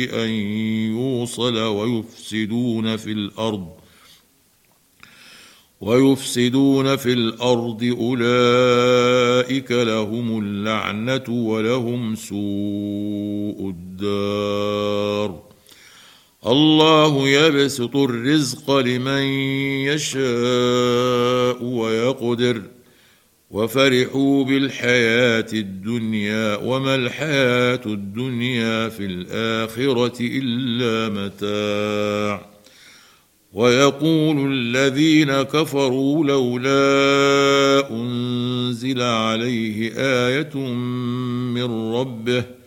أن يوصل ويفسدون في الأرض أولئك لهم اللعنة ولهم سوء الدار. الله يبسط الرزق لمن يشاء ويقدر وفرحوا بالحياة الدنيا وما الحياة الدنيا في الآخرة إلا متاع. ويقول الذين كفروا لولا أنزل عليه آية من ربه